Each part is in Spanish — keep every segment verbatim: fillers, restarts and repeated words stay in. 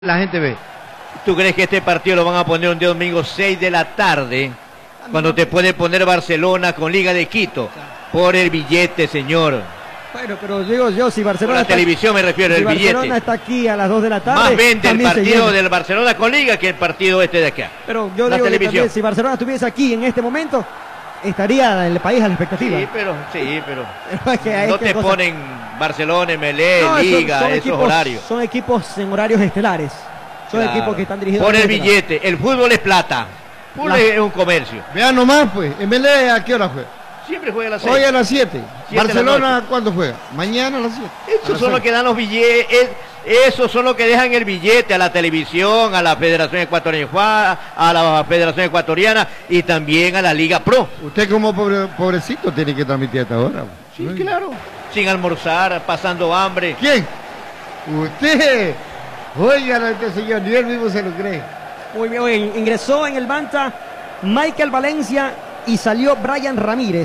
la gente ve. ¿Tú crees que este partido lo van a poner un día domingo seis de la tarde? Cuando te puede poner Barcelona con Liga de Quito. Por el billete, señor. Bueno, pero digo yo, si Barcelona... Por la está, televisión me refiero, si el Barcelona billete. está aquí a las dos de la tarde... Más vende el partido se del Barcelona con Liga que el partido este de acá. Pero yo la digo que televisión. también, si Barcelona estuviese aquí en este momento, estaría el país a la expectativa. Sí, pero, sí, pero Es que- es no que te cosa- ponen Barcelona, M L E, No, son- Liga, son esos equipos- horarios. Son equipos en horarios estelares. Son Claro. equipos que están dirigidos... Por a el los billete, el fútbol es plata. Fútbol La- es un comercio. Vean nomás, pues. M L E, ¿a qué hora juega? Siempre juega a las seis. Hoy a las siete. Siete de la Barcelona, noche. ¿cuándo juega? Mañana a las siete. Esos son los que dan los billetes, esos son los que dejan el billete a la televisión, a la Federación Ecuatoriana, a la Federación Ecuatoriana y también a la Liga Pro. Usted como pobre- pobrecito tiene que transmitir hasta ahora. Sí, claro. Sin almorzar, pasando hambre. ¿Quién? Usted. Oigan a este señor, ni él mismo se lo cree. Muy bien, oye, ingresó en el Manta Michael Valencia y salió Brian Ramírez.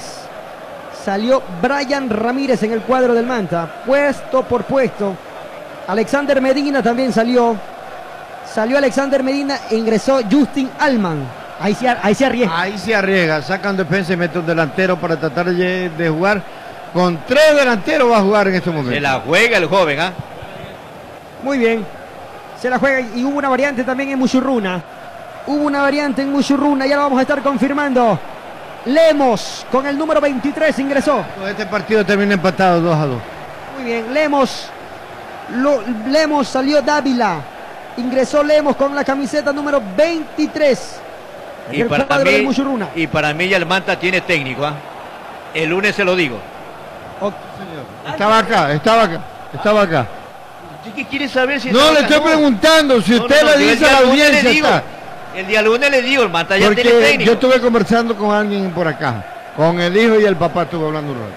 Salió Brian Ramírez en el cuadro del Manta, puesto por puesto. Alexander Medina también salió. Salió Alexander Medina e ingresó Justin Alman. Ahí se, ahí se arriesga. Ahí se arriesga, saca un defensa y mete un delantero para tratar de, de jugar. Con tres delanteros va a jugar en este momento. Se la juega el joven, ¿ah? Muy bien. Se la juega y hubo una variante también en Muchurruna. Hubo una variante en Muchurruna, ya lo vamos a estar confirmando. Lemos con el número veintitrés ingresó. Este partido termina empatado dos a dos. Muy bien, Lemos. Lo- Lemos salió Dávila. Ingresó Lemos con la camiseta número veintitrés. Y el para, cuadro de mí, Muchurruna. y para mí ya el Manta tiene técnico, ¿ah? El lunes se lo digo. Ok. Estaba acá, estaba acá, estaba acá. ¿Qué quiere saber si No, está le acá? estoy preguntando si No, usted no, no, le yo el dice a día la lunes le audiencia digo, está. El día lunes le digo, el Manta ya tiene Porque técnico. yo estuve conversando con alguien por acá, con el hijo y el papá estuve hablando un rato.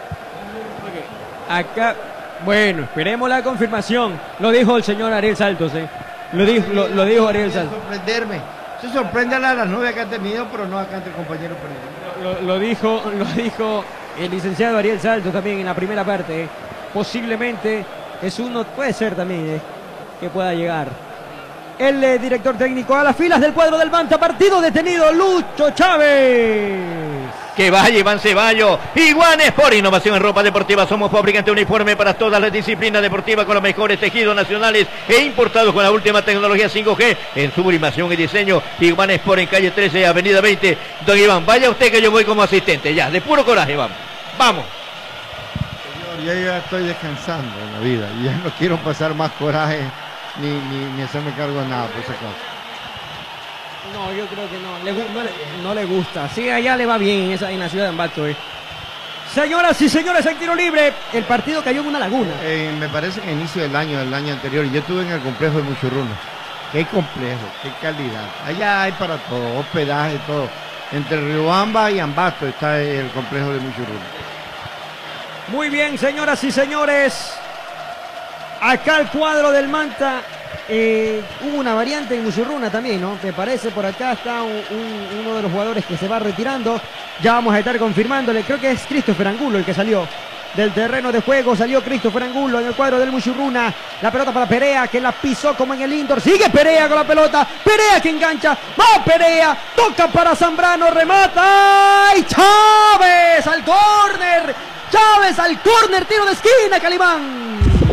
Acá, bueno, esperemos la confirmación. Lo dijo el señor Ariel Saltos, ¿eh? Lo dijo, lo, lo dijo Ariel Saltos. Sorprenderme. Se sorprende a las novias que ha tenido, pero no acá entre compañeros perdidos. Lo, lo dijo, lo dijo el licenciado Ariel Saltos también en la primera parte. ¿eh? Posiblemente es uno, puede ser también, ¿eh? que pueda llegar. El eh, director técnico a las filas del cuadro del Manta, partido detenido, Lucho Chávez. Que vaya Iván Ceballos. Iguanes por innovación en ropa deportiva. Somos fabricante uniforme para todas las disciplinas deportivas con los mejores tejidos nacionales e importados con la última tecnología cinco G en sublimación y diseño. Iguanes por en calle trece, avenida veinte. Don Iván, vaya usted que yo voy como asistente. Ya, de puro coraje, vamos. Vamos. Señor, ya, ya estoy descansando en la vida y ya no quiero pasar más coraje ni, ni, ni hacerme cargo de nada, por si acaso. No, yo creo que no, le, gu- no, le, no le gusta. Sí, allá le va bien en, esa, en la ciudad de Ambato. Eh. Señoras y señores, en tiro libre, el partido cayó en una laguna. Eh, me parece que a inicio del año, del año anterior, yo estuve en el complejo de Muchurruna. Qué complejo, qué calidad. Allá hay para todo, hospedaje, todo. Entre Riobamba y Ambato está el complejo de Muchurruna. Muy bien, señoras y señores. Acá el cuadro del Manta. Eh, hubo una variante en Muchurruna también, ¿no? Me parece, por acá está un- un- uno de los jugadores que se va retirando. Ya vamos a estar confirmándole. Creo que es Christopher Angulo el que salió del terreno de juego. Salió Christopher Angulo en el cuadro del Muchurruna. La pelota para Perea, que la pisó como en el indoor. Sigue Perea con la pelota. Perea que engancha. Va Perea. Toca para Zambrano. Remata. Y Chávez al córner. Chávez al córner. Tiro de esquina, Calimán.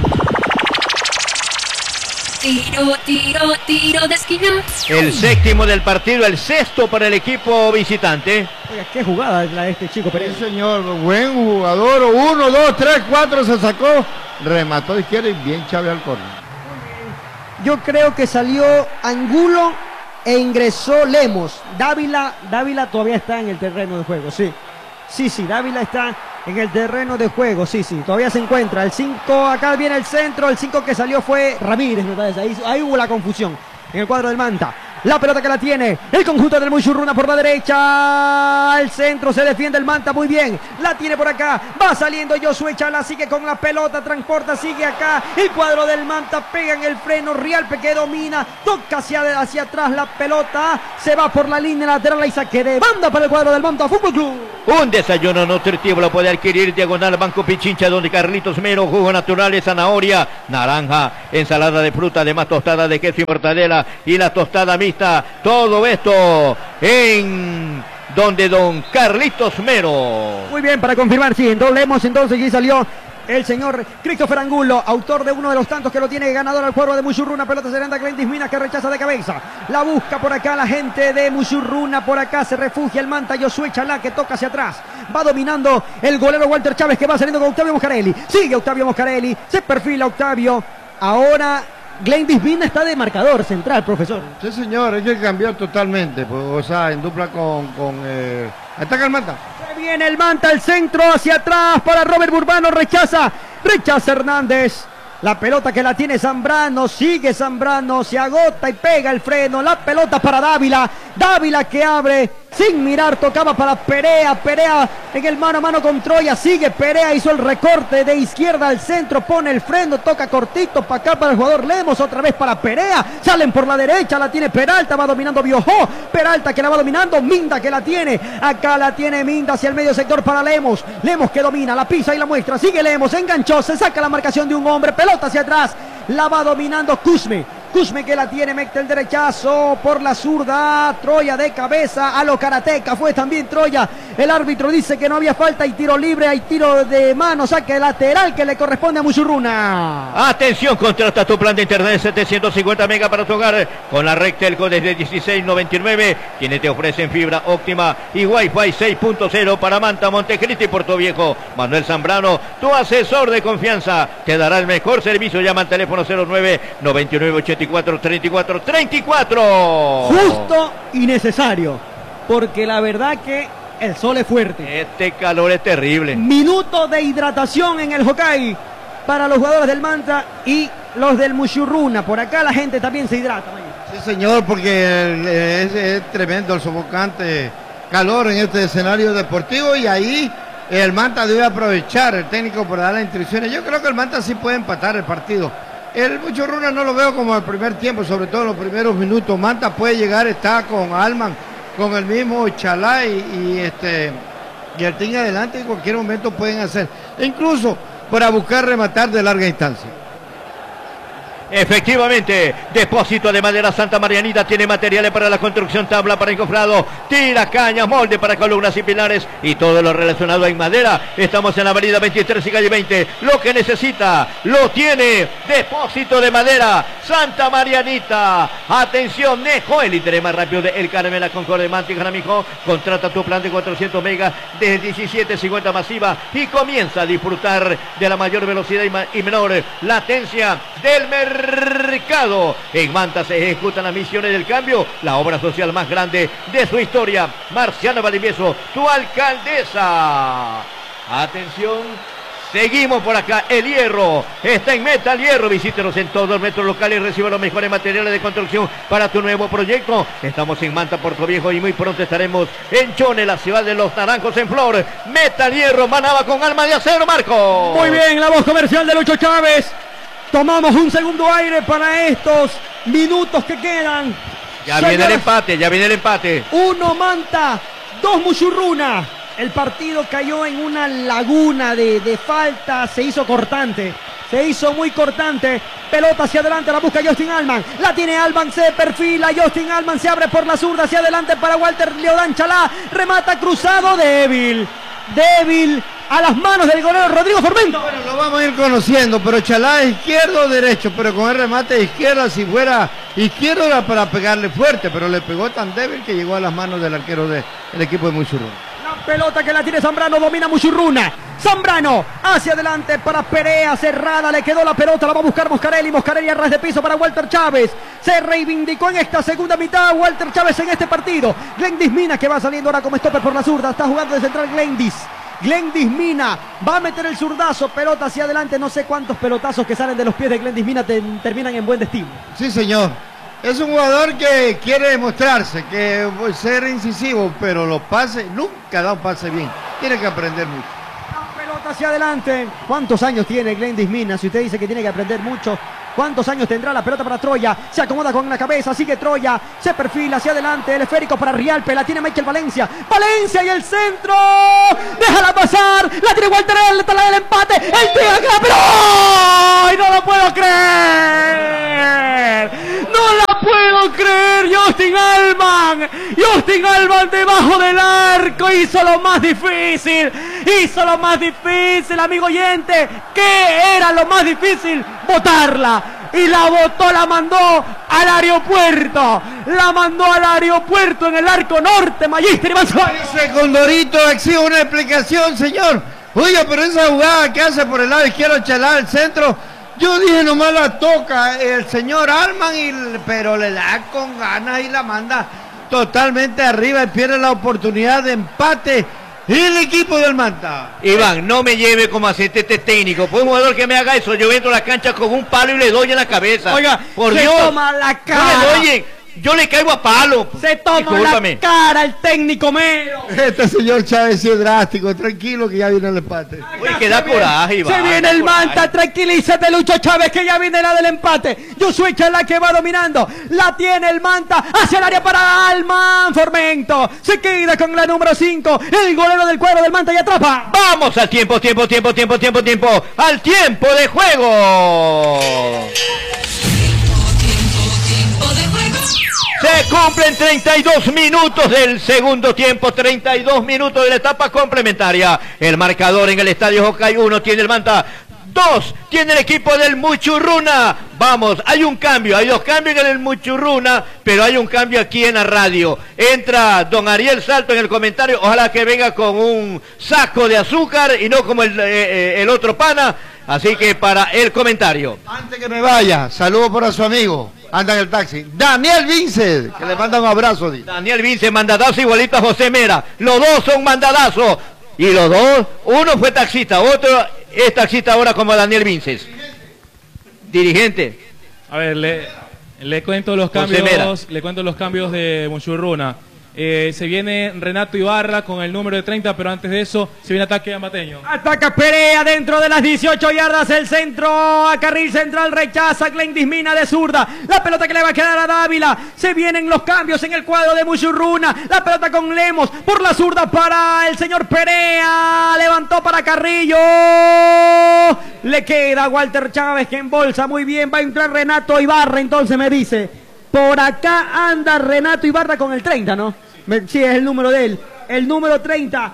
Tiro, tiro, tiro de esquina. El séptimo del partido, el sexto para el equipo visitante. Oiga, qué jugada la de este chico Perea. Sí, señor, buen jugador. Uno, dos, tres, cuatro, se sacó. Remató de izquierda y bien Chávez al córner. Yo creo que salió Angulo e ingresó Lemos. Dávila, Dávila todavía está en el terreno de juego, sí. Sí, sí, Dávila está en el terreno de juego, sí, sí, todavía se encuentra. El cinco, acá viene el centro, el cinco que salió fue Ramírez, me parece. Ahí, ahí hubo la confusión en el cuadro del Manta. La pelota que la tiene el conjunto del Muchurruna por la derecha. Al centro se defiende el Manta muy bien. La tiene por acá. Va saliendo Josué Chalá. Sigue con la pelota. Transporta. Sigue acá. El cuadro del Manta pega en el freno. Rialpe que domina. Toca hacia, hacia atrás la pelota. Se va por la línea lateral y saque de banda para el cuadro del Manta Fútbol Club. Un desayuno nutritivo lo puede adquirir diagonal Banco Pichincha, donde Carlitos Mero, jugos naturales, zanahoria, naranja, ensalada de fruta, además tostada de queso y mortadela y la tostada mixta. Todo esto en donde don Carlitos Mero. Muy bien, para confirmar, sí, en doble hemos entonces y salió el señor Christopher Angulo, autor de uno de los tantos que lo tiene ganador al cuadro de Muchurruna. Pelota se le anda a Glendis Minas, que rechaza de cabeza. La busca por acá la gente de Muchurruna. Por acá se refugia el Manta Josué Chalá, que toca hacia atrás. Va dominando el golero Walter Chávez, que va saliendo con Octavio Moscarelli. Sigue Octavio Moscarelli. Se perfila Octavio. Ahora Glendis Minas está de marcador central, profesor. Sí, señor. Es que cambió totalmente. Pues, o sea, en dupla con... con eh... Ataca el Manta. Viene el Manta al centro, hacia atrás para Robert Burbano, rechaza, rechaza Hernández. La pelota que la tiene Zambrano, sigue Zambrano, se agota y pega el freno. La pelota para Dávila, Dávila que abre, sin mirar, tocaba para Perea, Perea en el mano a mano con Troya, sigue Perea, hizo el recorte de izquierda al centro, pone el freno, toca cortito para acá para el jugador Lemos, otra vez para Perea, salen por la derecha, la tiene Peralta, va dominando Biojó, Peralta que la va dominando, Minda que la tiene, acá la tiene Minda hacia el medio sector para Lemos, Lemos que domina, la pisa y la muestra, sigue Lemos, enganchó, se saca la marcación de un hombre, pelota hacia atrás, la va dominando Cusme, Cusme que la tiene, mete el derechazo por la zurda, Troya de cabeza a lo karateca, fue también Troya, el árbitro dice que no había falta, hay tiro libre, hay tiro de mano, saque lateral que le corresponde a Muchurruna. Atención, contrata tu plan de internet setecientos cincuenta megas para tu hogar con la red Telco desde dieciséis noventa y nueve, quienes te ofrecen fibra óptima y Wi-Fi seis punto cero para Manta, Montecristi y Puerto Viejo. Manuel Zambrano, tu asesor de confianza, te dará el mejor servicio. Llama al teléfono cero nueve noventa y nueve ochenta y cuatro treinta y cuatro treinta y cuatro. Justo y necesario, porque la verdad que el sol es fuerte. Este calor es terrible. Minuto de hidratación en el Hokkaido para los jugadores del Manta y los del Muchurruna. Por acá la gente también se hidrata. Sí, señor, porque es, es tremendo el sofocante calor en este escenario deportivo y ahí el Manta debe aprovechar el técnico para dar las instrucciones. Yo creo que el Manta sí puede empatar el partido. El Muchurruna no lo veo como el primer tiempo, sobre todo en los primeros minutos. Manta puede llegar, está con Alman, con el mismo Chalá y, y este y el team adelante, en cualquier momento pueden hacer, e incluso para buscar rematar de larga instancia. Efectivamente, Depósito de Madera Santa Marianita tiene materiales para la construcción, tabla para encofrado, tira cañas, molde para columnas y pilares y todo lo relacionado en madera. Estamos en la avenida veintitrés y calle veinte. Lo que necesita lo tiene Depósito de Madera Santa Marianita. Atención, Nejo, el interés más rápido de El Carmen, la Concorde, Manti, Jaramijo. Contrata tu plan de cuatrocientos megas desde diecisiete cincuenta masiva y comienza a disfrutar de la mayor velocidad y, ma y menor latencia del mercado. Mercado. En Manta se ejecutan las misiones del cambio, la obra social más grande de su historia. Marciano Valdivieso, tu alcaldesa. Atención, seguimos por acá. El Hierro está en Metal Hierro. Visítenos en todos los metros locales y recibe los mejores materiales de construcción para tu nuevo proyecto. Estamos en Manta, Puerto Viejo y muy pronto estaremos en Chone, la ciudad de los naranjos en flor. Metal Hierro, Manaba con alma de acero, Marco. Muy bien, la voz comercial de Lucho Chávez. Tomamos un segundo aire para estos minutos que quedan. Ya Señoras, viene el empate, ya viene el empate. Uno Manta, dos Muchurruna. El partido cayó en una laguna de, de falta, se hizo cortante. Se hizo muy cortante. Pelota hacia adelante, la busca Justin Alman. La tiene Alman, se perfila. Justin Alman se abre por la zurda hacia adelante para Walter Leodán Chalá. Remata cruzado, débil. Débil a las manos del golero Rodrigo Formento. Bueno, lo vamos a ir conociendo, pero Chalá es izquierdo o derecho, pero con el remate de izquierda, si fuera izquierdo era para pegarle fuerte, pero le pegó tan débil que llegó a las manos del arquero del equipo de Muchurruna. La pelota que la tiene Zambrano, domina Muchurruna. Zambrano hacia adelante para Perea, cerrada, le quedó la pelota, la va a buscar Moscarelli. Moscarelli a ras de piso para Walter Chávez. Se reivindicó en esta segunda mitad Walter Chávez en este partido. Glendis Minas que va saliendo ahora como stopper por la zurda, está jugando de central Glendis. Glendis Mina va a meter el zurdazo, pelota hacia adelante, no sé cuántos pelotazos que salen de los pies de Glendis Mina te, terminan en buen destino. Sí, señor. Es un jugador que quiere demostrarse, que puede ser incisivo, pero los pases, nunca da un pase bien. Tiene que aprender mucho. La pelota hacia adelante. ¿Cuántos años tiene Glendis Mina? Si usted dice que tiene que aprender mucho, ¿cuántos años tendrá? La pelota para Troya, se acomoda con la cabeza, sigue Troya, se perfila hacia adelante, el esférico para Rialpe, la tiene Michael Valencia, Valencia y el centro, déjala pasar, la tiene Walter Elta, la del empate, el tiro que la pero ¡ay, no lo puedo creer! ¡No la puedo creer! Justin Allman, Justin Allman debajo del arco, hizo lo más difícil, hizo lo más difícil, amigo oyente, ¿qué era lo más difícil? Botarla. Y la botó, la mandó al aeropuerto. La mandó al aeropuerto en el arco norte, Magistri Manzoni. Ese Condorito exige una explicación, señor. Oiga, pero esa jugada que hace por el lado izquierdo, Chalá, el centro, yo dije nomás la toca el señor Allman, y, pero le da con ganas y la manda totalmente arriba y pierde la oportunidad de empate. El equipo del Manta. Iván, no me lleve como asistente técnico. Fue un jugador que me haga eso. Yo entro a la cancha con un palo y le doy en la cabeza. Oiga, por se Dios. toma la cara. No le doy, yo le caigo a palo. Se toma Discúlpame. la cara el técnico Mero. Este señor Chávez sí es drástico. Tranquilo que ya viene el empate. Oye, que da coraje, Iván. Se viene el Manta, tranquilízate, Lucho Chávez, que ya viene la del empate. Josué Chalá que va dominando. La tiene el Manta hacia el área para Allman. Formento se queda con la número cinco. El golero del cuadro del Manta y atrapa. Vamos al tiempo, tiempo, tiempo, tiempo, tiempo, tiempo. Al tiempo de juego. Se cumplen treinta y dos minutos del segundo tiempo, treinta y dos minutos de la etapa complementaria. El marcador en el estadio Hokkaido uno tiene el Manta, dos tiene el equipo del Muchurruna. Vamos, hay un cambio, hay dos cambios en el Muchurruna, pero hay un cambio aquí en la radio. Entra don Ariel Salto en el comentario, ojalá que venga con un saco de azúcar y no como el, eh, el otro pana. Así que para el comentario. Antes que me vaya, saludo por a su amigo, anda en el taxi, Daniel Vince, que le manda un abrazo. Daniel Vince, mandadazo igualito a José Mera. Los dos son mandadazos. Y los dos, uno fue taxista, otro es taxista ahora como Daniel Vince. Dirigente. A ver, le, le cuento los cambios, le cuento los cambios de Muchurruna. Eh, se viene Renato Ibarra con el número de treinta, pero antes de eso se viene ataque ambateño. Ataca Perea dentro de las dieciocho yardas, el centro a carril central, rechaza Glendis Mina de zurda, la pelota que le va a quedar a Dávila. Se vienen los cambios en el cuadro de Muchurruna, la pelota con Lemos por la zurda para el señor Perea, levantó para Carrillo, le queda a Walter Chávez que embolsa muy bien, va a entrar Renato Ibarra, entonces me dice, por acá anda Renato Ibarra con el treinta, ¿no? Sí, es el número de él, el número treinta,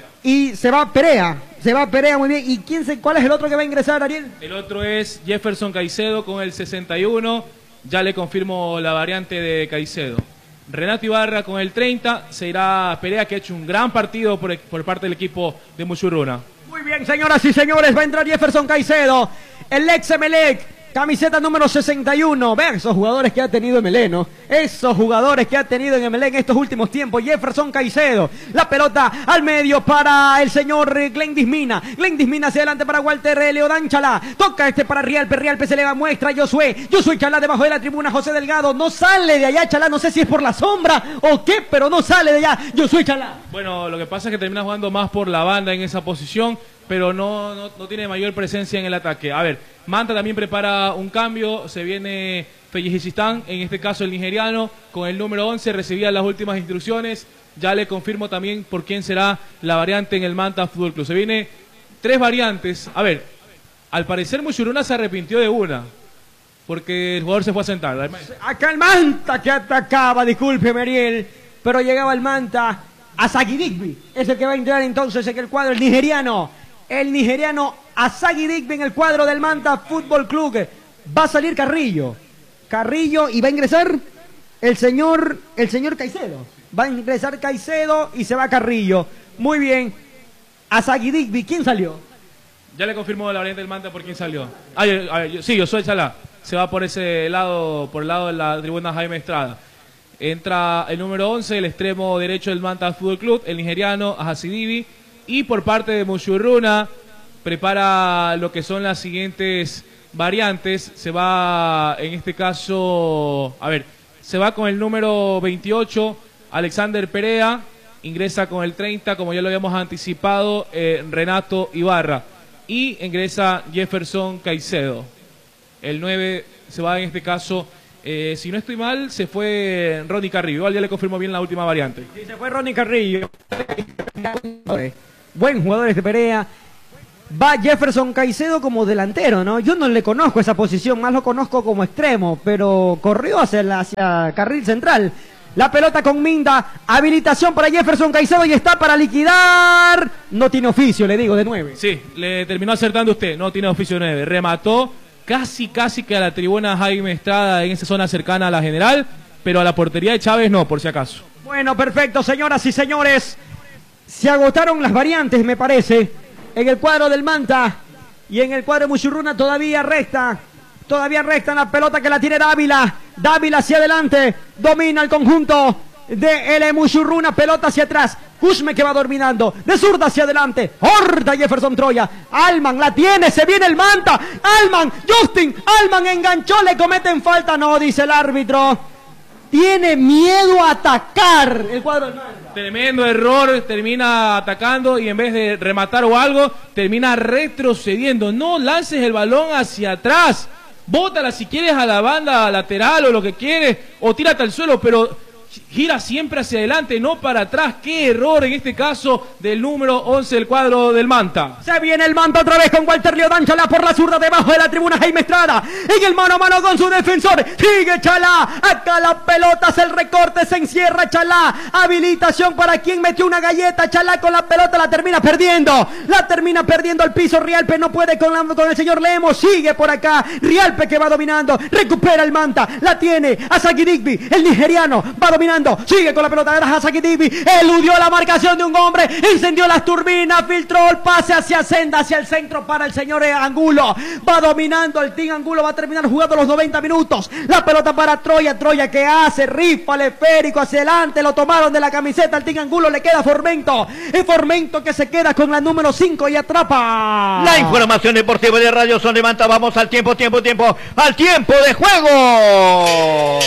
y se va Perea, se va Perea muy bien. ¿Y quién se, cuál es el otro que va a ingresar, Ariel? El otro es Jefferson Caicedo con el sesenta y uno, ya le confirmo la variante de Caicedo. Renato Ibarra con el treinta, se irá Perea, que ha hecho un gran partido por, por parte del equipo de Muchurruna. Muy bien, señoras y señores, va a entrar Jefferson Caicedo, el ex Emelec. Camiseta número sesenta y uno. Vean esos jugadores que ha tenido Emelec, ¿no? Esos jugadores que ha tenido en Emelec en estos últimos tiempos. Jefferson Caicedo. La pelota al medio para el señor Glendis Mina. Glendis Mina hacia adelante para Walter Leodán Chalá. Toca este para Rialpe. Rialpe se le va muestra a Josué. Josué Chalá debajo de la tribuna. José Delgado. No sale de allá Chalá. No sé si es por la sombra o qué, pero no sale de allá Josué Chalá. Bueno, lo que pasa es que termina jugando más por la banda en esa posición, pero no, no, no tiene mayor presencia en el ataque. A ver, Manta también prepara un cambio, se viene Feyisistán, en este caso el nigeriano, con el número once, recibía las últimas instrucciones, ya le confirmo también por quién será la variante en el Manta Fútbol Club. Se viene tres variantes. A ver, al parecer Muchurruna se arrepintió de una, porque el jugador se fue a sentar. Acá el Manta que atacaba, disculpe Mariel, pero llegaba el Manta a Sagi Digby, es el que va a entrar entonces en el cuadro, el nigeriano, el nigeriano Asagi Digby en el cuadro del Manta Fútbol Club. Va a salir Carrillo, Carrillo y va a ingresar el señor, el señor Caicedo, va a ingresar Caicedo y se va Carrillo. Muy bien, Asagi Digby, ¿quién salió? Ya le confirmó la variante del Manta por quién salió. Ah, yo, a ver, yo, sí, Josué Chalá, se va por ese lado, por el lado de la tribuna Jaime Estrada. Entra el número once, el extremo derecho del Manta Fútbol Club, el nigeriano Ahasidibi. Y por parte de Muchurruna prepara lo que son las siguientes variantes. Se va, en este caso, a ver, se va con el número veintiocho, Alexander Perea. Ingresa con el treinta, como ya lo habíamos anticipado, eh, Renato Ibarra. Y ingresa Jefferson Caicedo. El nueve se va en este caso, eh, si no estoy mal, se fue Ronnie Carrillo. Igual ya le confirmo bien la última variante. Sí, se fue Ronnie Carrillo. Buen jugador este Perea. Va Jefferson Caicedo como delantero, ¿no? Yo no le conozco esa posición, más lo conozco como extremo, pero corrió hacia, la, hacia carril central. La pelota con Minda, habilitación para Jefferson Caicedo y está para liquidar. No tiene oficio, le digo, de nueve. Sí, le terminó acertando usted, no tiene oficio de nueve. Remató casi, casi que a la tribuna Jaime Estrada en esa zona cercana a la general, pero a la portería de Chávez no, por si acaso. Bueno, perfecto, señoras y señores. Se agotaron las variantes, me parece, en el cuadro del Manta y en el cuadro de Muchurruna todavía resta. Todavía resta la pelota que la tiene Dávila. Dávila hacia adelante. Domina el conjunto de el Muchurruna. Pelota hacia atrás. Cusme que va dominando. De zurda hacia adelante. Horta Jefferson Troya. Alman la tiene. Se viene el Manta. Alman. Justin. Alman enganchó. Le cometen falta. No, dice el árbitro. Tiene miedo a atacar el cuadro del Manta. Tremendo error, termina atacando y en vez de rematar o algo, termina retrocediendo. No lances el balón hacia atrás. Bótala si quieres a la banda lateral o lo que quieres, o tírate al suelo, pero gira siempre hacia adelante, no para atrás. Qué error en este caso del número once del cuadro del Manta. Se viene el Manta otra vez con Walter Leodán. Chalá por la zurda debajo de la tribuna Jaime Estrada. En el mano a mano con su defensor. Sigue Chalá. Acá la pelota hace el recorte. Se encierra Chalá. Habilitación para quien metió una galleta. Chalá con la pelota la termina perdiendo. La termina perdiendo al piso. Rialpe no puede con, la, con el señor Lemos. Sigue por acá. Rialpe que va dominando. Recupera el Manta. La tiene Asaki Digby. El nigeriano va dominando. Sigue con la pelota de Asaki Digby. Eludió la marcación de un hombre. Encendió las turbinas. Filtró el pase hacia Senda, hacia el centro para el señor Angulo. Va dominando el Team Angulo. Va a terminar jugando los noventa minutos. La pelota para Troya. Troya que hace. Rifa el esférico hacia adelante. Lo tomaron de la camiseta. El Team Angulo le queda Formento. Es Formento que se queda con la número cinco y atrapa. La información deportiva de Radio Son de Manta. Vamos al tiempo, tiempo, tiempo. Al tiempo de juego.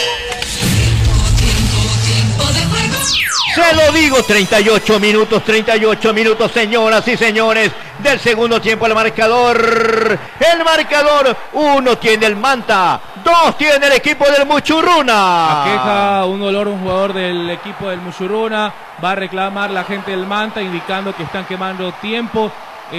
Se lo digo, treinta y ocho minutos, treinta y ocho minutos, señoras y señores, del segundo tiempo el marcador. El marcador, uno tiene el Manta, dos tiene el equipo del Muchurruna. Aqueja un dolor un jugador del equipo del Muchurruna, va a reclamar la gente del Manta indicando que están quemando tiempo.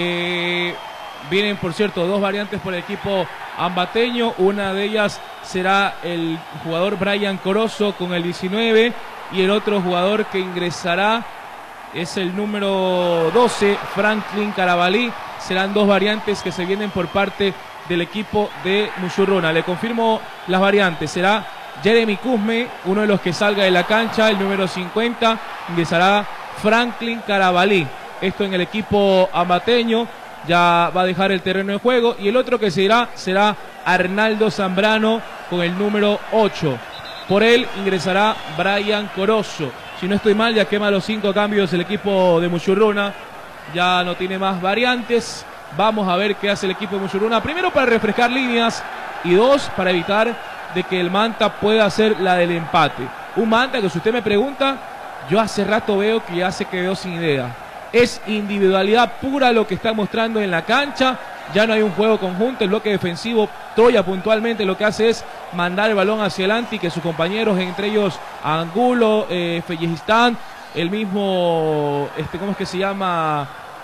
Eh, vienen, por cierto, dos variantes por el equipo ambateño, una de ellas será el jugador Brian Corozo con el diecinueve. Y el otro jugador que ingresará es el número doce, Franklin Carabalí. Serán dos variantes que se vienen por parte del equipo de Muchurruna. Le confirmo las variantes. Será Jeremy Cusme, uno de los que salga de la cancha, el número cincuenta. Ingresará Franklin Carabalí. Esto en el equipo amateño. Ya va a dejar el terreno de juego. Y el otro que será será Arnaldo Zambrano con el número ocho. Por él ingresará Brian Corozo. Si no estoy mal, ya quema los cinco cambios el equipo de Muchurruna. Ya no tiene más variantes. Vamos a ver qué hace el equipo de Muchurruna. Primero para refrescar líneas y dos para evitar de que el Manta pueda hacer la del empate. Un Manta que si usted me pregunta, yo hace rato veo que ya se quedó sin idea. Es individualidad pura lo que está mostrando en la cancha. Ya no hay un juego conjunto, el bloque defensivo. Troya puntualmente lo que hace es mandar el balón hacia adelante y que sus compañeros, entre ellos Angulo, eh, Fellejistán, el mismo, este, ¿cómo es que se llama?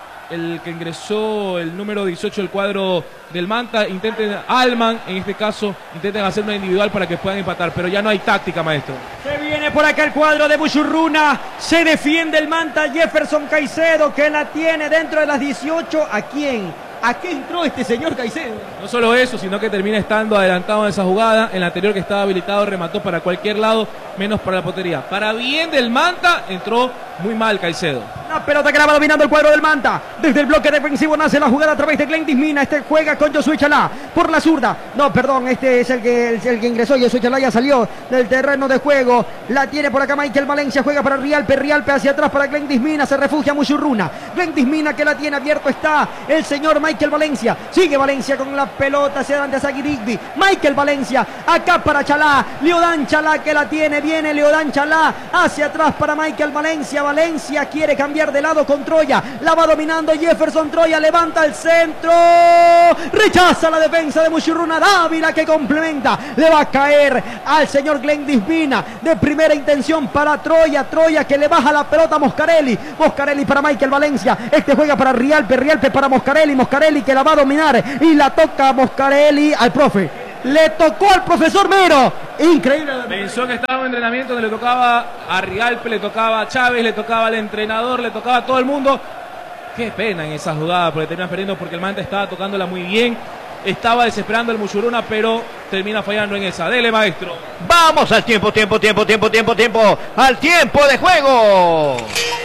El que ingresó, el número dieciocho del cuadro del Manta, intenten, Alman, en este caso, intenten hacer una individual para que puedan empatar, pero ya no hay táctica, maestro. Se viene por acá el cuadro de Muchurruna, se defiende el Manta, Jefferson Caicedo, que la tiene dentro de las dieciocho. ¿A quién? ¿A qué entró este señor Caicedo? No solo eso, sino que termina estando adelantado en esa jugada. En la anterior que estaba habilitado remató para cualquier lado, menos para la portería. Para bien del Manta, entró muy mal Caicedo. La pelota que la va dominando el cuadro del Manta. Desde el bloque defensivo nace la jugada a través de Glendis Mina. Este juega con Josué Chalá por la zurda. No, perdón, este es el que, el, el que ingresó. Josué Chalá ya salió del terreno de juego. La tiene por acá Michael Valencia. Juega para Rialpe. Rialpe hacia atrás para Glendis Mina. Se refugia Muchurruna. Glendis Mina que la tiene abierto está el señor Michael Valencia. Sigue Valencia con la pelota hacia adelante a Zaguirigbi. Michael Valencia acá para Chalá. Leodán Chalá que la tiene. Viene Leodán Chalá hacia atrás para Michael Valencia. Valencia quiere cambiar de lado con Troya, la va dominando Jefferson Troya, levanta el centro, rechaza la defensa de Muchurruna, Dávila que complementa, le va a caer al señor Glendis Mina, de primera intención para Troya, Troya que le baja la pelota a Moscarelli, Moscarelli para Michael Valencia, este juega para Rialpe, Rialpe para Moscarelli, Moscarelli que la va a dominar y la toca a Moscarelli al profe. Le tocó al profesor Mero. Increíble. Pensó que estaba en entrenamiento donde le tocaba a Rialpe, le tocaba a Chávez, le tocaba al entrenador, le tocaba a todo el mundo. Qué pena en esa jugada porque termina perdiendo porque el Manta estaba tocándola muy bien. Estaba desesperando el Muchurruna, pero termina fallando en esa. Dele, maestro. Vamos al tiempo, tiempo, tiempo, tiempo, tiempo, tiempo. Al tiempo de juego.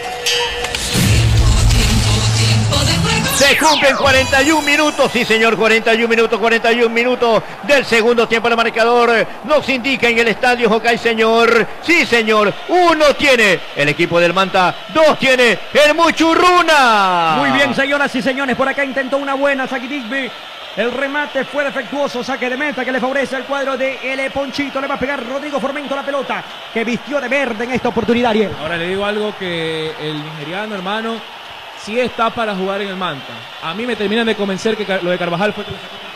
Se cumplen cuarenta y un minutos, sí señor, cuarenta y un minutos, cuarenta y un minutos del segundo tiempo. El marcador nos indica en el estadio Jocay, señor. Sí señor, uno tiene el equipo del Manta, dos tiene el Muchurruna. Muy bien, señoras y señores, por acá intentó una buena Zaguirigbi. El remate fue defectuoso, saque de meta que le favorece al cuadro de El Ponchito. Le va a pegar Rodrigo Formento la pelota, que vistió de verde en esta oportunidad, Ariel. Ahora le digo algo que el nigeriano, hermano, sí está para jugar en el Manta. A mí me terminan de convencer que lo de Carvajal fue...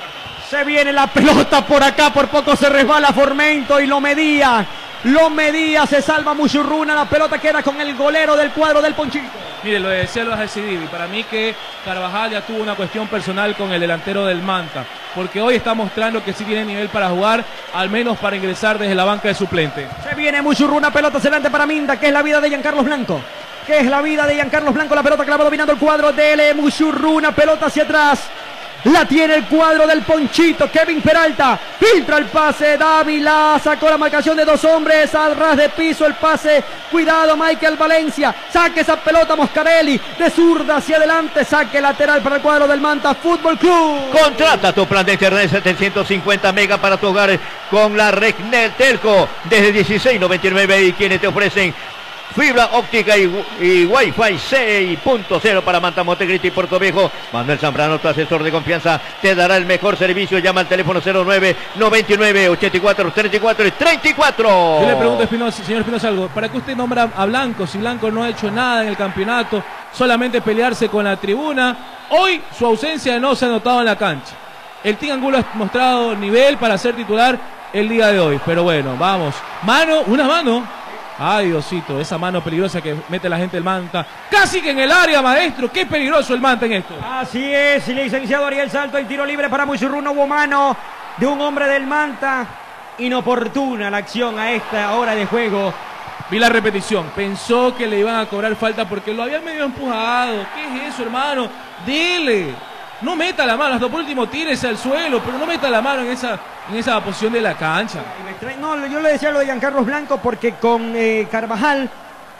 Se viene la pelota por acá, por poco se resbala Formento y lo medía. Lo medía, se salva Muchurruna, la pelota queda con el golero del cuadro del Ponchito. Mire, lo de Selvas decidido. Para mí que Carvajal ya tuvo una cuestión personal con el delantero del Manta. Porque hoy está mostrando que sí tiene nivel para jugar, al menos para ingresar desde la banca de suplente. Se viene Muchurruna, pelota adelante para Minda, que es la vida de Giancarlos Blanco. Que es la vida de Giancarlos Blanco, la pelota que la va dominando el cuadro de Muchurruna, pelota hacia atrás. La tiene el cuadro del Ponchito, Kevin Peralta, filtra el pase, Dávila, sacó la marcación de dos hombres, al ras de piso el pase, cuidado Michael Valencia, saque esa pelota Moscarelli, de zurda hacia adelante, saque lateral para el cuadro del Manta Fútbol Club. Contrata tu plan de internet setecientos cincuenta megas para tu hogar con la red Telco desde dieciséis noventa y nueve y quienes te ofrecen fibra óptica y, y Wi-Fi seis punto cero para Manta, Montecristi y Puerto Viejo. Manuel Zambrano, tu asesor de confianza, te dará el mejor servicio. Llama al teléfono cero nueve noventa y nueve ochenta y cuatro treinta y cuatro y treinta y cuatro. Yo le pregunto, Espinosa, señor Espinosa, algo. ¿Para qué usted nombra a Blanco si Blanco no ha hecho nada en el campeonato? Solamente pelearse con la tribuna. Hoy su ausencia no se ha notado en la cancha. El Team Angulo ha mostrado nivel para ser titular el día de hoy. Pero bueno, vamos. Mano, una mano. Ay, Diosito, esa mano peligrosa que mete la gente del Manta. Casi que en el área, maestro. Qué peligroso el Manta en esto. Así es, licenciado Ariel Salto, el tiro libre para Muchurruna. Hubo mano de un hombre del Manta. Inoportuna la acción a esta hora de juego. Vi la repetición. Pensó que le iban a cobrar falta porque lo habían medio empujado. ¿Qué es eso, hermano? Dele. No meta la mano, hasta por último tírese al suelo, pero no meta la mano en esa, en esa posición de la cancha. No, yo le decía lo de Giancarlos Blanco porque con eh, Carvajal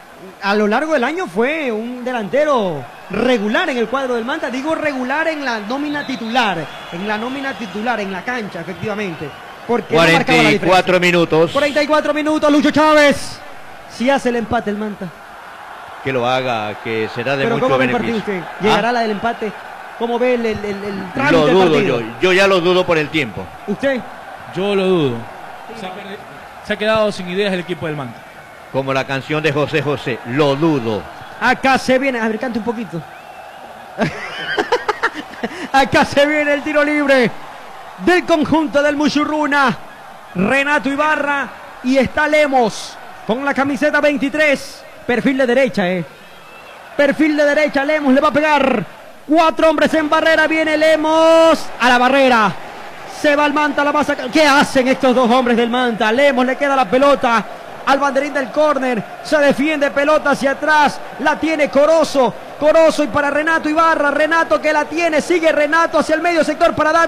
a lo largo del año fue un delantero regular en el cuadro del Manta. Digo regular en la nómina titular, en la nómina titular, en la cancha, efectivamente. Porque cuarenta y cuatro no minutos. cuarenta y cuatro minutos, Lucho Chávez. Si hace el empate el Manta. Que lo haga, que será de pero mucho ¿cómo beneficio. ve el partido usted? ¿Llegará ¿Ah? la del empate? ¿Cómo ve el, el, el, el trámite Lo del dudo partido? yo, yo ya lo dudo por el tiempo. ¿Usted? Yo lo dudo. Se ha, perdido, se ha quedado sin ideas el equipo del Manta. Como la canción de José José, lo dudo. Acá se viene, a ver, cante un poquito. Acá se viene el tiro libre del conjunto del Muchurruna. Renato Ibarra y está Lemos con la camiseta veintitrés. Perfil de derecha, eh. Perfil de derecha, Lemos le va a pegar. Cuatro hombres en barrera, viene Lemos a la barrera. Se va el Manta, la va a sacar. ¿Qué hacen estos dos hombres del Manta? Lemos le queda la pelota al banderín del córner. Se defiende, pelota hacia atrás. La tiene Corozo. Corozo y para Renato Ibarra. Renato que la tiene. Sigue Renato hacia el medio sector para Dávila.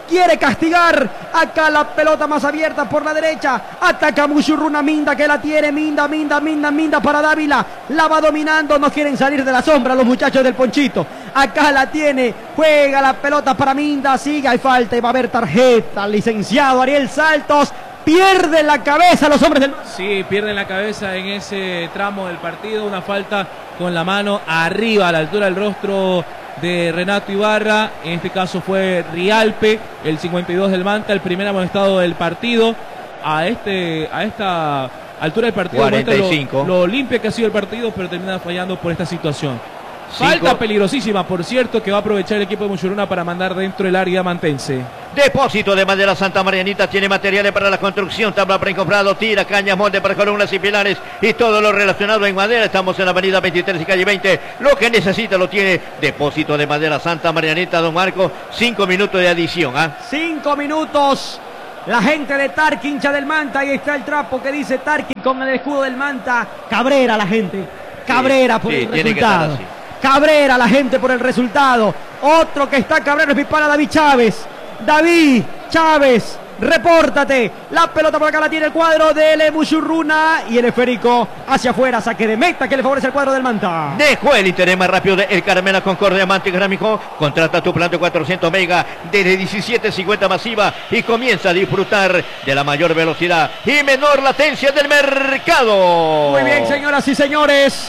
quiere castigar. Acá la pelota más abierta por la derecha. Ataca Muchurruna, Minda que la tiene. Minda, Minda, Minda, Minda para Dávila. La va dominando. No quieren salir de la sombra los muchachos del Ponchito. Acá la tiene. Juega la pelota para Minda. Sigue, hay falta y va a haber tarjeta. Licenciado Ariel Saltos. Pierden la cabeza los hombres del... Sí, pierden la cabeza en ese tramo del partido. Una falta con la mano arriba, a la altura del rostro de Renato Ibarra. En este caso fue Rialpe, el cincuenta y dos del Manta, el primer amonestado del partido. A este a esta altura del partido cuarenta y cinco. Lo, lo limpio que ha sido el partido, pero termina fallando por esta situación. Cinco. Falta peligrosísima, por cierto, que va a aprovechar el equipo de Muchurruna para mandar dentro del área mantense. Depósito de Madera Santa Marianita tiene materiales para la construcción, tabla precomprado, tira, cañas, molde para columnas y pilares y todo lo relacionado en madera. Estamos en la avenida veintitrés y calle veinte. Lo que necesita lo tiene. Depósito de Madera Santa Marianita, don Marco. Cinco minutos de adición. ¿ah? Cinco minutos. La gente de Tarqui, hincha del Manta. Ahí está el trapo que dice Tarqui con el escudo del Manta. Cabrera la gente. Cabrera Sí, por sí, el tiene que estar resultado. así. Cabrera la gente por el resultado. Otro que está Cabrera es Pipala, David Chávez. David Chávez, repórtate. La pelota por acá la tiene el cuadro de Muchurruna y el esférico hacia afuera. Saque de meta que le favorece el cuadro del Manta. Dejó el interés más rápido de El Carmela Concordia Mante Grámico. Contrata tu plan de cuatrocientos mega desde diecisiete cincuenta masiva y comienza a disfrutar de la mayor velocidad y menor latencia del mercado. Muy bien, señoras y señores.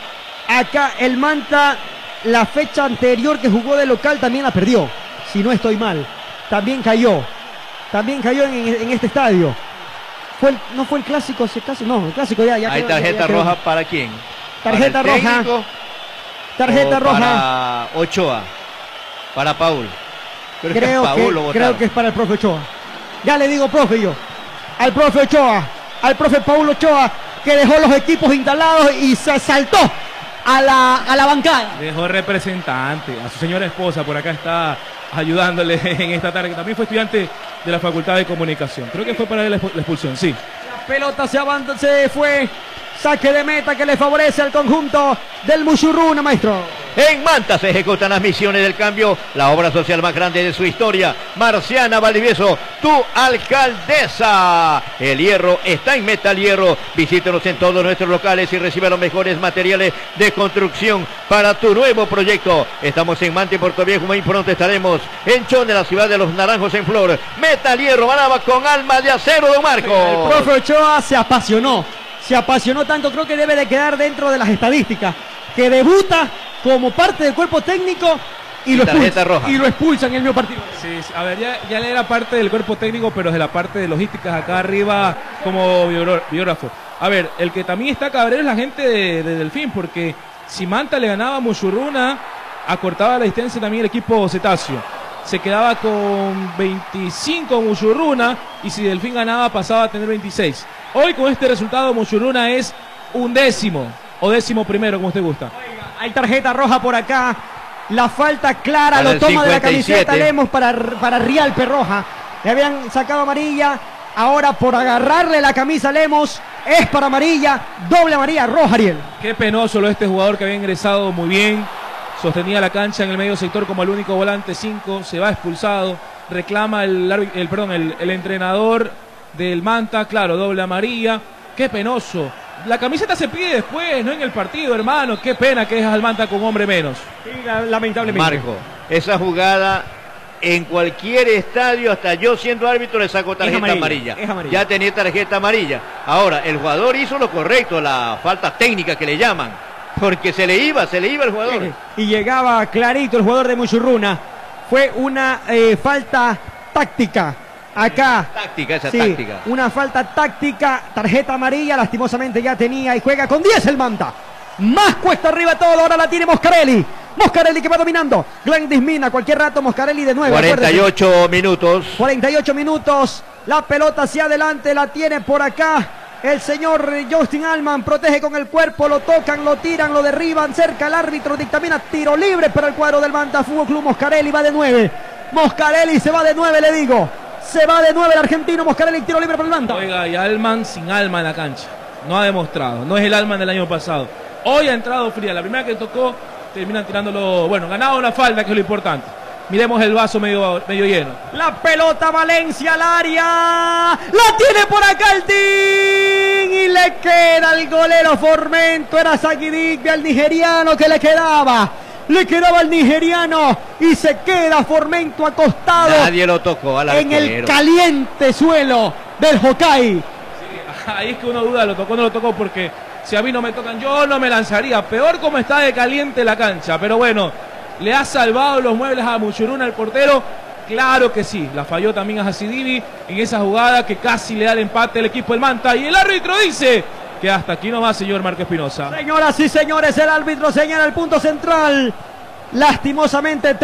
Acá el Manta, la fecha anterior que jugó de local también la perdió. Si no estoy mal. También cayó. También cayó en, en este estadio. Fue el, no fue el clásico, ese caso, no, el clásico ya. ya ¿Hay quedó, tarjeta ya, ya roja para quién? Tarjeta ¿Para el roja. técnico Tarjeta o roja. Para Ochoa. Para Paul. Creo, Creo que, a Paul lo que, votaron. creo que es para el profe Ochoa. Ya le digo profe yo. Al profe Ochoa. Al profe Paulo Ochoa, que dejó los equipos instalados y se saltó a la, a la bancada. Dejó representante, a su señora esposa, por acá está ayudándole en esta tarde, que también fue estudiante de la Facultad de Comunicación. Creo que fue para él la expulsión, sí. La pelota se avanza, se fue. Saque de meta que le favorece al conjunto del Muchurruna, maestro. En Manta se ejecutan las misiones del cambio, la obra social más grande de su historia. Marciana Valdivieso, tu alcaldesa. El hierro está en Metal Hierro. Visítenos en todos nuestros locales y recibe los mejores materiales de construcción para tu nuevo proyecto. Estamos en Manta y Puerto Viejo, muy pronto estaremos en Chon, de la ciudad de los naranjos en flor. Metal Hierro, Baraba con alma de acero, don Marco. El profe Ochoa se apasionó. Se apasionó tanto, creo que debe de quedar dentro de las estadísticas. Que debuta como parte del cuerpo técnico y, Y lo, tarjeta expulsa, roja. y lo expulsan en el mismo partido. Sí, sí, a ver, ya, ya le era parte del cuerpo técnico, pero de la parte de logísticas acá arriba como biogró- biógrafo. A ver, el que también está cabrero es la gente de, de Delfín, porque si Manta le ganaba a Muchurruna, acortaba la distancia también el equipo Cetáceo. Se quedaba con veinticinco Muchurruna y si Delfín ganaba pasaba a tener veintiséis. Hoy con este resultado Muchurruna es un décimo o décimo primero, como usted gusta. Hay tarjeta roja por acá. La falta clara, Para lo el toma de la cincuenta y siete. camiseta Lemos para, para Rialpe roja. Le habían sacado amarilla. Ahora por agarrarle la camisa a Lemos es para amarilla. Doble amarilla, roja, Ariel. Qué penoso lo de este jugador que había ingresado muy bien. Sostenía la cancha en el medio sector como el único volante cinco. Se va expulsado. Reclama el, arbi- el, perdón, el, el entrenador del Manta. Claro, doble amarilla. Qué penoso. La camiseta se pide después, no en el partido, hermano. Qué pena que dejas al Manta con un hombre menos. Sí, la- lamentablemente. Marco, esa jugada en cualquier estadio, hasta yo siendo árbitro le saco tarjeta amarilla, amarilla. es amarilla. Ya tenía tarjeta amarilla. Ahora, el jugador hizo lo correcto, la falta técnica que le llaman. Porque se le iba, se le iba el jugador. Y llegaba clarito el jugador de Muchurruna. Fue una eh, falta táctica. Acá. Táctica, esa Sí, táctica. una falta táctica, tarjeta amarilla, lastimosamente ya tenía y juega con diez el Manta. Más cuesta arriba todo, ahora la tiene Moscarelli. Moscarelli que va dominando. Glendis Mina, cualquier rato Moscarelli de nuevo. cuarenta y ocho minutos. cuarenta y ocho minutos. La pelota hacia adelante, la tiene por acá. El señor Justin Alman protege con el cuerpo, lo tocan, lo tiran, lo derriban, cerca el árbitro, dictamina tiro libre para el cuadro del Manta Fútbol Club. Moscarelli va de nueve. Moscarelli se va de nueve, le digo. Se va de nueve el argentino. Moscarelli, tiro libre para el Manta. Oiga, y Alman sin alma en la cancha. No ha demostrado. No es el Alman del año pasado. Hoy ha entrado fría. La primera que tocó, terminan tirándolo. Bueno, ganaba una falta, que es lo importante. miremos el vaso medio, medio lleno. La pelota Valencia al área. La tiene por acá el Team. Y le queda al golero Formento. Era Sagidigbe al nigeriano que le quedaba. Le quedaba al nigeriano. Y se queda Formento acostado. Nadie lo tocó al en arquero. el caliente suelo del Hokkaido. Sí, ahí es que uno duda, lo tocó o no lo tocó, porque si a mí no me tocan, yo no me lanzaría. Peor como está de caliente la cancha. Pero bueno, ¿le ha salvado los muebles a Muchuruna el portero? Claro que sí. La falló también a Hasidibi en esa jugada que casi le da el empate al equipo del Manta. Y el árbitro dice que hasta aquí nomás, señor Marco Espinosa. Señoras y señores, el árbitro señala el punto central. Lastimosamente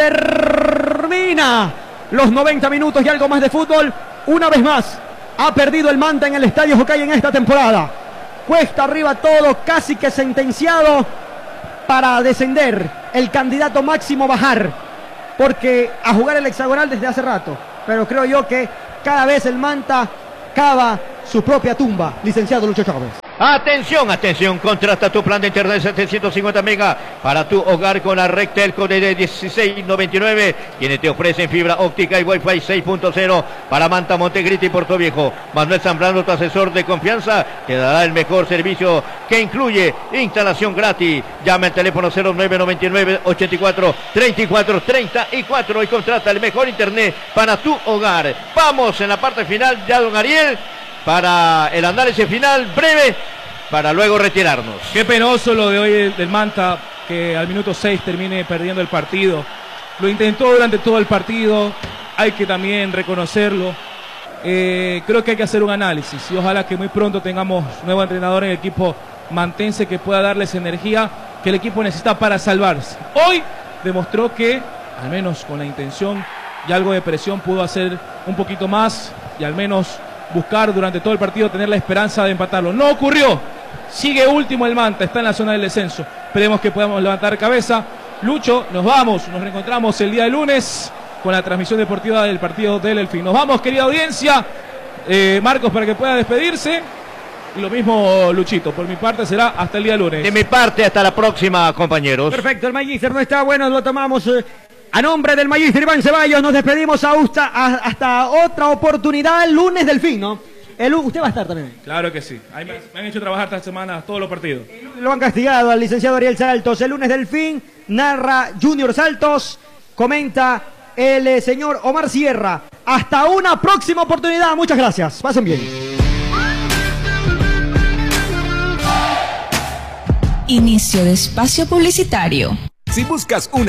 termina los noventa minutos y algo más de fútbol. Una vez más, ha perdido el Manta en el Estadio Hokkaido en esta temporada. Cuesta arriba todo, casi que sentenciado para descender. El candidato máximo bajar, porque a jugar el hexagonal desde hace rato. Pero creo yo que cada vez el Manta cava su propia tumba, licenciado Lucho Chávez. Atención, atención, contrata tu plan de internet setecientos cincuenta megas para tu hogar con la red Telco de dieciséis noventa y nueve, quienes te ofrecen fibra óptica y Wi-Fi seis punto cero para Manta, Montegrity y Puerto Viejo. Manuel Zambrano, tu asesor de confianza, te dará el mejor servicio que incluye instalación gratis. Llama al teléfono cero nueve noventa y nueve ochenta y cuatro treinta y cuatro treinta y cuatro y contrata el mejor internet para tu hogar. Vamos en la parte final ya, don Ariel, para el análisis final breve, para luego retirarnos. Qué penoso lo de hoy del Manta, que al minuto seis termine perdiendo el partido. Lo intentó durante todo el partido, hay que también reconocerlo. Eh, creo que hay que hacer un análisis y ojalá que muy pronto tengamos nuevo entrenador en el equipo mantense que pueda darles energía que el equipo necesita para salvarse. Hoy demostró que, al menos con la intención y algo de presión, pudo hacer un poquito más y al menos buscar durante todo el partido tener la esperanza de empatarlo. No ocurrió. Sigue último el Manta, está en la zona del descenso. Esperemos que podamos levantar cabeza. Lucho, nos vamos, nos reencontramos el día de lunes con la transmisión deportiva del partido del Elfín. Nos vamos, querida audiencia. Eh, Marcos, para que pueda despedirse. Y lo mismo, Luchito, por mi parte será hasta el día lunes. De mi parte, hasta la próxima, compañeros. Perfecto, el Magíster no está bueno, lo tomamos. Eh, a nombre del Magíster Iván Ceballos, nos despedimos hasta, hasta otra oportunidad el lunes del fin, ¿no? El, usted va a estar también. Claro que sí. Ahí me, me han hecho trabajar esta semana todos los partidos. Lo han castigado al licenciado Ariel Saltos. El lunes del fin narra Junior Saltos, comenta el eh, señor Omar Sierra. Hasta una próxima oportunidad. Muchas gracias. Pasen bien. Inicio de espacio publicitario. Si buscas una